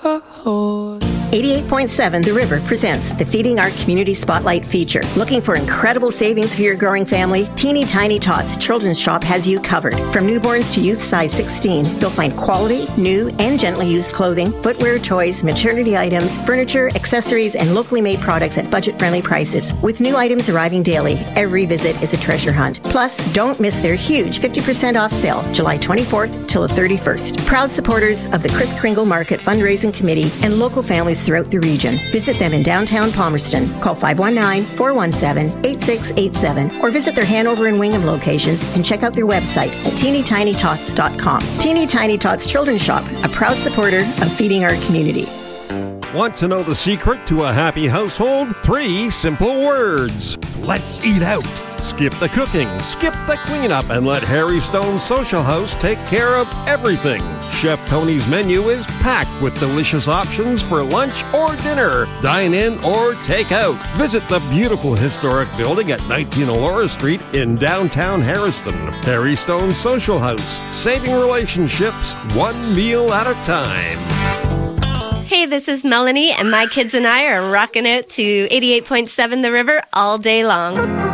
88.7 The River presents the Feeding Our Community Spotlight feature. Looking for incredible savings for your growing family? Teeny Tiny Tots Children's Shop has you covered. From newborns to youth size 16, you'll find quality, new, and gently used clothing, footwear, toys, maternity items, furniture, accessories, and locally made products at budget-friendly prices. With new items arriving daily, every visit is a treasure hunt. Plus, don't miss their huge 50% off sale, July 24th till the 31st. Proud supporters of the Kris Kringle Market Fundraising Committee and local families throughout the region. Visit them in downtown Palmerston. Call 519-417-8687 or visit their Hanover and Wingham locations and check out their website at teenytinytots.com. Teeny Tiny Tots Children's Shop, a proud supporter of feeding our community. Want to know the secret to a happy household? 3 simple words. Let's eat out. Skip the cooking, skip the cleanup, and let Harry Stone's Social House take care of everything. Chef Tony's menu is packed with delicious options for lunch or dinner, dine in or take out. Visit the beautiful historic building at 19 Elora Street in downtown Harrison. Harry Stone's Social House, saving relationships one meal at a time. Hey, this is Melanie, and my kids and I are rocking out to 88.7 The River all day long.